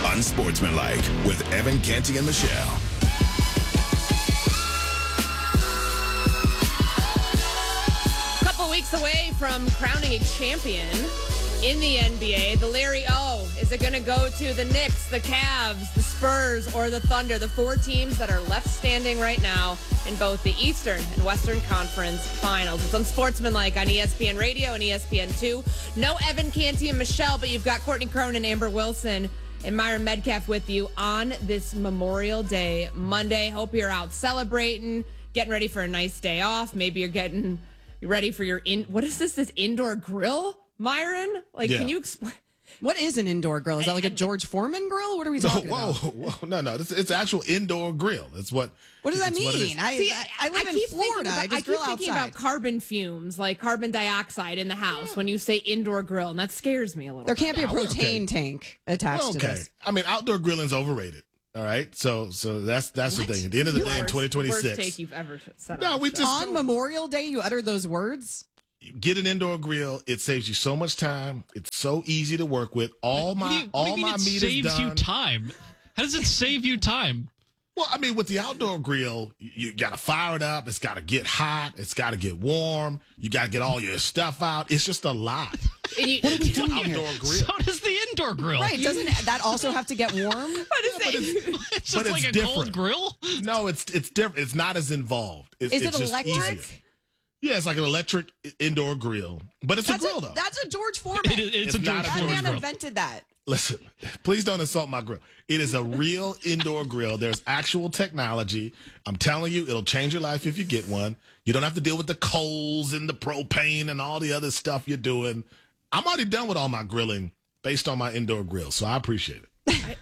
Unsportsmanlike with Evan Canty and Michelle. A couple weeks away from crowning a champion in the NBA, the Larry O. Is it going to go to the Knicks, the Cavs, the Spurs, or the Thunder? The four teams that are left standing right now in both the Eastern and Western Conference Finals. It's Unsportsmanlike on ESPN Radio and ESPN2. No Evan Canty and Michelle, but you've got Courtney Cronin, Amber Wilson, and Myron Medcalf with you on this Memorial Day Monday. Hope you're out celebrating, getting ready for a nice day off. Maybe you're getting ready for your what is this indoor grill, Myron? Can you explain? What is an indoor grill? Is that like a George Foreman grill? What are we talking about? Whoa. No. It's actual indoor grill. That's what. What does that mean? I live in Florida. I just grill outside. I keep thinking about carbon fumes, like carbon dioxide in the house when you say indoor grill, and that scares me a little. There can't be a propane tank attached to this. I mean, outdoor grilling's overrated. All right, so that's the thing. At the end of the day, in 2026, worst take you've ever said. No, we just on Memorial Day you uttered those words. Get an indoor grill. It saves you so much time. It's so easy to work with. All my meat is saves done. you time. How does it save you time? Well, I mean, with the outdoor grill, you got to fire it up. It's got to get hot. It's got to get warm. You got to get all your stuff out. It's just a lot. What are we doing outdoor here? grill. So does the indoor grill. Right? Doesn't that also have to get warm? It's just like a different. cold grill? No, it's different. It's not as involved. Is it's it just electric? easier. Yeah, it's like an electric indoor grill, but it's a grill, though. That's a George Foreman. It's a George That Foreman man grill. invented that. Listen, please don't insult my grill. It is a real indoor grill. There's actual technology. I'm telling you, it'll change your life if you get one. You don't have to deal with the coals and the propane and all the other stuff you're doing. I'm already done with all my grilling based on my indoor grill, so I appreciate it.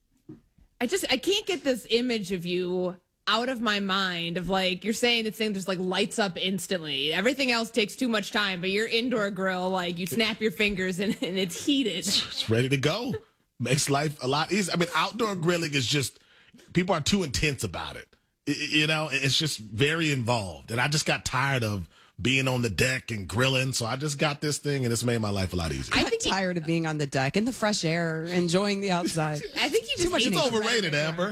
I can't get this image of you out of my mind of you're saying this thing just lights up instantly. Everything else takes too much time, but your indoor grill, you snap your fingers and it's heated. It's ready to go. Makes life a lot easier. I mean, outdoor grilling is just, people are too intense about it. It's just very involved. And I just got tired of being on the deck and grilling. So I just got this thing and it's made my life a lot easier. I'm tired of being on the deck in the fresh air, enjoying the outside. I think you just It's overrated, Amber.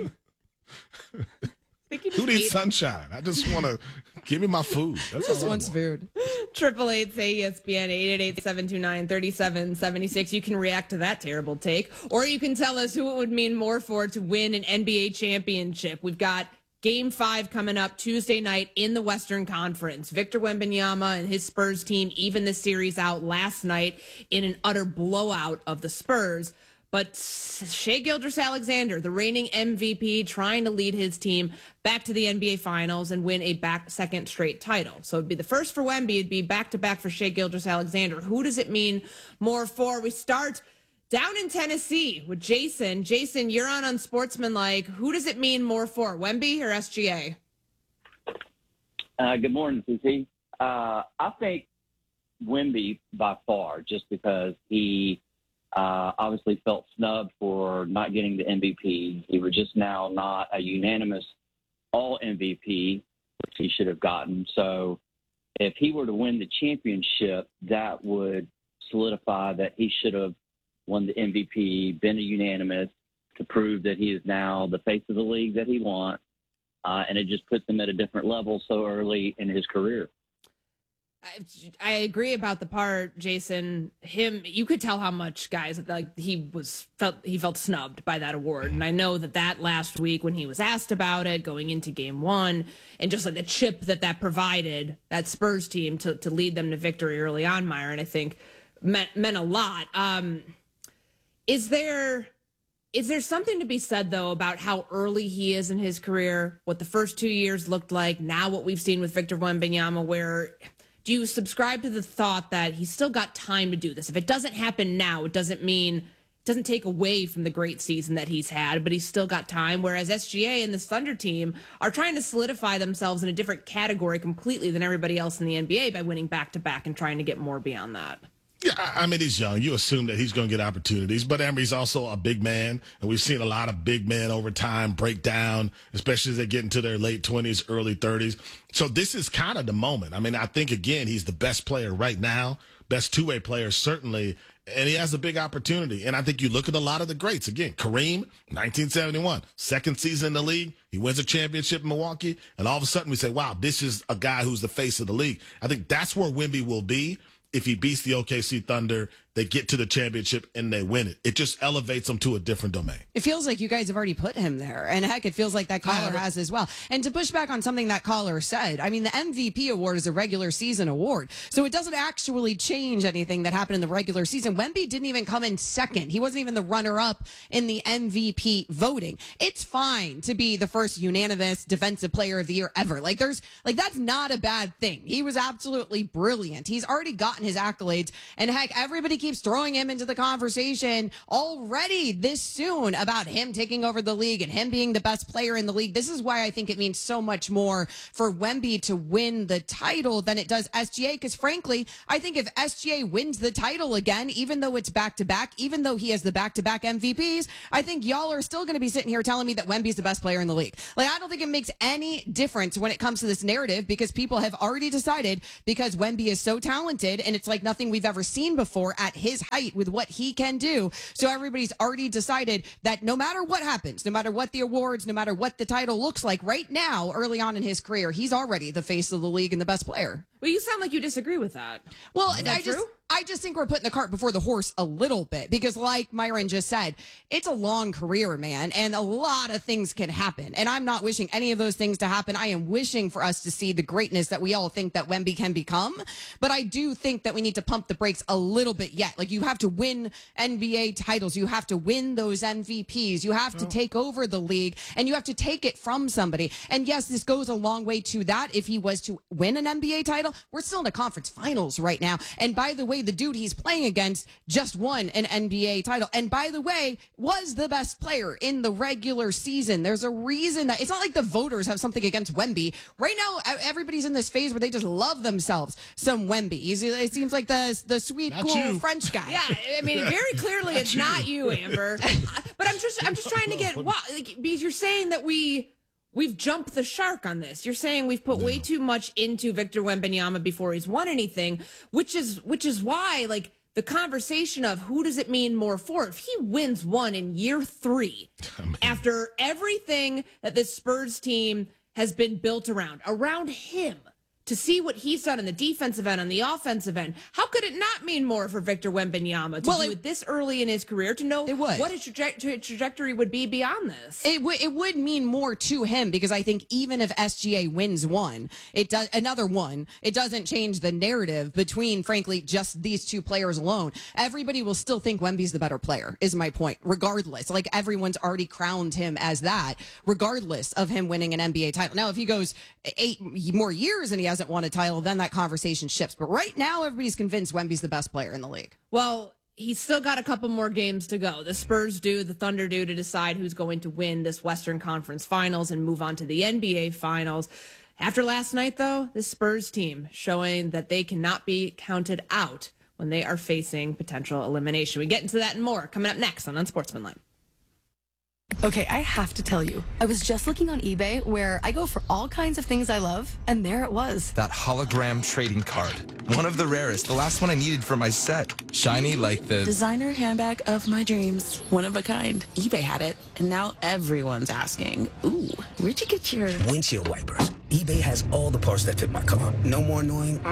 Who needs sunshine? I just want to give me my food. That's Just all I wants want. food. 888 say ESPN 888-729-3776. You can react to that terrible take, or you can tell us who it would mean more for to win an NBA championship. We've got Game 5 coming up Tuesday night in the Western Conference. Victor Wembanyama and his Spurs team even the series out last night in an utter blowout of the Spurs. But Shai Gilgeous-Alexander, the reigning MVP, trying to lead his team back to the NBA Finals and win a second straight title. So it'd be the first for Wemby. It'd be back-to-back for Shai Gilgeous-Alexander. Who does it mean more for? We start down in Tennessee with Jason. Jason, you're on Unsportsmanlike. Who does it mean more for, Wemby or SGA? Good morning, CC. I think Wemby by far, just because he obviously felt snubbed for not getting the MVP. He was just now not a unanimous all MVP, which he should have gotten. So if he were to win the championship, that would solidify that he should have won the MVP, been a unanimous, to prove that he is now the face of the league that he wants. And it just puts him at a different level so early in his career. I agree about the part, Jason. You could tell how much guys he felt snubbed by that award, and I know that last week when he was asked about it going into Game 1, and just the chip that provided that Spurs team to lead them to victory early on, Myron, I think meant a lot. Is there something to be said though about how early he is in his career? What the first 2 years looked like, now what we've seen with Victor Wembanyama, where do you subscribe to the thought that he's still got time to do this? If it doesn't happen now, it doesn't take away from the great season that he's had, but he's still got time. Whereas SGA and this Thunder team are trying to solidify themselves in a different category completely than everybody else in the NBA by winning back-to-back and trying to get more beyond that. Yeah, I mean, he's young. You assume that he's going to get opportunities, but Amber's also a big man, and we've seen a lot of big men over time break down, especially as they get into their late 20s, early 30s. So this is kind of the moment. I mean, I think, again, he's the best player right now, best two-way player, certainly, and he has a big opportunity. And I think you look at a lot of the greats. Again, Kareem, 1971, second season in the league. He wins a championship in Milwaukee. And all of a sudden we say, wow, this is a guy who's the face of the league. I think that's where Wemby will be if he beats the OKC Thunder. They get to the championship and they win it. It just elevates them to a different domain. It feels like you guys have already put him there. And heck, it feels like that caller has as well. And to push back on something that caller said, I mean, the MVP award is a regular season award. So it doesn't actually change anything that happened in the regular season. Wemby didn't even come in second. He wasn't even the runner-up in the MVP voting. It's fine to be the first unanimous defensive player of the year ever. That's not a bad thing. He was absolutely brilliant. He's already gotten his accolades. And heck, everybody keeps throwing him into the conversation already this soon about him taking over the league and him being the best player in the league. This is why I think it means so much more for Wemby to win the title than it does SGA, because frankly, I think if SGA wins the title again, even though it's back-to-back, even though he has the back-to-back MVPs, I think y'all are still going to be sitting here telling me that Wemby's the best player in the league. I don't think it makes any difference when it comes to this narrative, because people have already decided, because Wemby is so talented and it's like nothing we've ever seen before at his height with what he can do. So everybody's already decided that no matter what happens, no matter what the awards, no matter what the title looks like right now, early on in his career, he's already the face of the league and the best player. Well, you sound like you disagree with that. Well, true? I just think we're putting the cart before the horse a little bit, because like Myron just said, it's a long career, man, and a lot of things can happen. And I'm not wishing any of those things to happen. I am wishing for us to see the greatness that we all think that Wemby can become. But I do think that we need to pump the brakes a little bit yet. You have to win NBA titles. You have to win those MVPs. You have to take over the league, and you have to take it from somebody. And yes, this goes a long way to that. If he was to win an NBA title, we're still in the conference finals right now. And by the way, the dude he's playing against just won an NBA title. And by the way, was the best player in the regular season. There's a reason that it's not like the voters have something against Wemby. Right now, everybody's in this phase where they just love themselves some Wemby. It seems like the sweet, Not cool you. French guy. Yeah, I mean, very clearly it's not you, Amber. But I'm just trying to get because you're saying that we've jumped the shark on this. You're saying we've put way too much into Victor Wembanyama before he's won anything, which is why the conversation of who does it mean more for if he wins one in year 3 after everything that this Spurs team has been built around him. To see what he's done in the defensive end, on the offensive end, how could it not mean more for Victor Wembanyama to do it this early in his career, to know what his trajectory would be beyond this? It would mean more to him, because I think even if SGA wins another one, it doesn't change the narrative between, frankly, just these two players alone. Everybody will still think Wemby's the better player, is my point, regardless. Everyone's already crowned him as that, regardless of him winning an NBA title. Now, if he goes 8 more years and he hasn't won a title, then that conversation shifts. But right now, everybody's convinced Wemby's the best player in the league. Well, he's still got a couple more games to go. The Spurs do, the Thunder do, to decide who's going to win this Western Conference Finals and move on to the NBA Finals. After last night, though, the Spurs team showing that they cannot be counted out when they are facing potential elimination. We get into that and more coming up next on Unsportsmanlike. Okay, I have to tell you, I was just looking on eBay, where I go for all kinds of things I love, and there it was. That hologram trading card. One of the rarest. The last one I needed for my set. Shiny like the designer handbag of my dreams. One of a kind. eBay had it, and now everyone's asking, ooh, where'd you get your windshield wipers? eBay has all the parts that fit my car. No more annoying.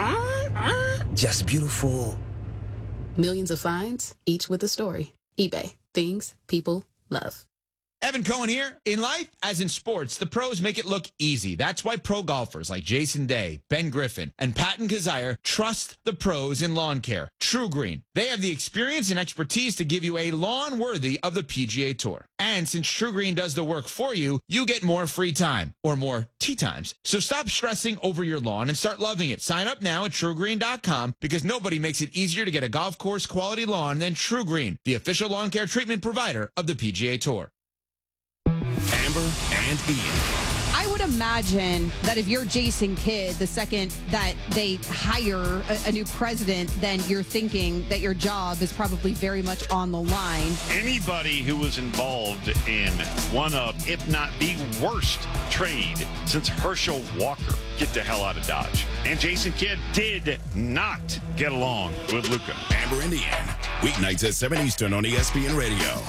Just beautiful. Millions of finds, each with a story. eBay. Things people love. Evan Cohen here. In life, as in sports, the pros make it look easy. That's why pro golfers like Jason Day, Ben Griffin, and Patton Kazire trust the pros in lawn care. True Green. They have the experience and expertise to give you a lawn worthy of the PGA Tour. And since True Green does the work for you, you get more free time, or more tee times. So stop stressing over your lawn and start loving it. Sign up now at TrueGreen.com, because nobody makes it easier to get a golf course quality lawn than True Green, the official lawn care treatment provider of the PGA Tour. Amber and Ian. I would imagine that if you're Jason Kidd, the second that they hire a new president, then you're thinking that your job is probably very much on the line. Anybody who was involved in one of, if not the worst trade since Herschel Walker, get the hell out of Dodge. And Jason Kidd did not get along with Luka. Amber and Ian. Weeknights at 7 Eastern on ESPN Radio.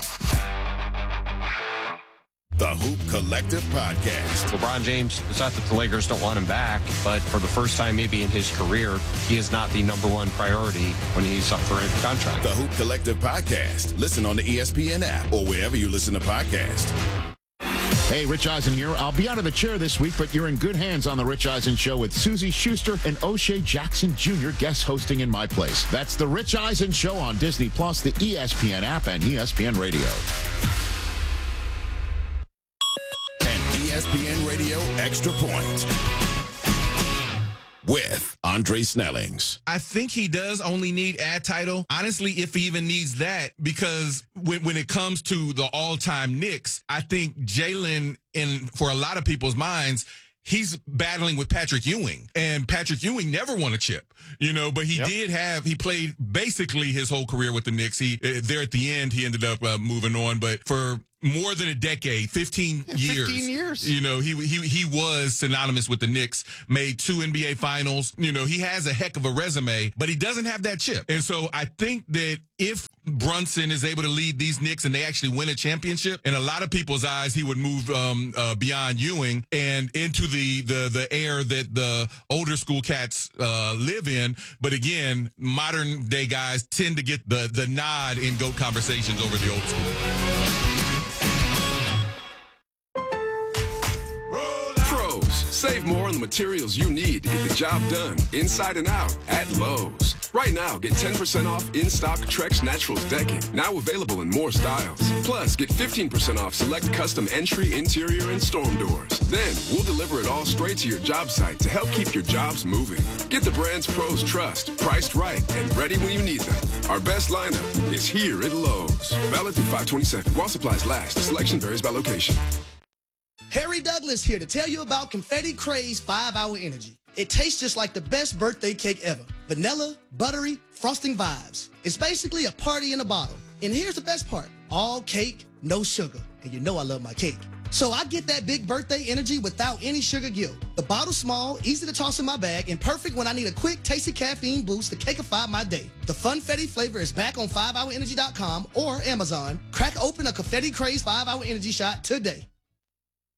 The Hoop Collective Podcast. LeBron James, it's not that the Lakers don't want him back, but for the first time maybe in his career, he is not the number one priority when he's up for a contract. The Hoop Collective Podcast. Listen on the ESPN app or wherever you listen to podcasts. Hey, Rich Eisen here. I'll be out of the chair this week, but you're in good hands on The Rich Eisen Show with Susie Schuster and O'Shea Jackson Jr. guest hosting in my place. That's The Rich Eisen Show on Disney+, the ESPN app, and ESPN Radio. ESPN Radio Extra Point with Andre Snellings. I think he does only need ad title. Honestly, if he even needs that, because when it comes to the all-time Knicks, I think Jalen, for a lot of people's minds, he's battling with Patrick Ewing, and Patrick Ewing never won a chip, but he played basically his whole career with the Knicks. There at the end, he ended up moving on, but for more than a decade, 15 years. 15 years. He was synonymous with the Knicks, made 2 NBA finals. He has a heck of a resume, but he doesn't have that chip. And so I think that if Brunson is able to lead these Knicks and they actually win a championship, in a lot of people's eyes, he would move beyond Ewing and into the era that the older school cats live in. But again, modern day guys tend to get the nod in GOAT conversations over the old school. Save more on the materials you need to get the job done, inside and out, at Lowe's. Right now, get 10% off in-stock Trex Naturals decking, now available in more styles. Plus, get 15% off select custom entry, interior, and storm doors. Then, we'll deliver it all straight to your job site to help keep your jobs moving. Get the brands pros trust, priced right, and ready when you need them. Our best lineup is here at Lowe's. Valid through 5/22. While supplies last, selection varies by location. Harry Douglas here to tell you about Confetti Craze 5-Hour Energy. It tastes just like the best birthday cake ever. Vanilla, buttery, frosting vibes. It's basically a party in a bottle. And here's the best part. All cake, no sugar. And you know I love my cake. So I get that big birthday energy without any sugar guilt. The bottle's small, easy to toss in my bag, and perfect when I need a quick, tasty caffeine boost to cakeify my day. The Funfetti flavor is back on 5hourenergy.com or Amazon. Crack open a Confetti Craze 5-Hour Energy shot today.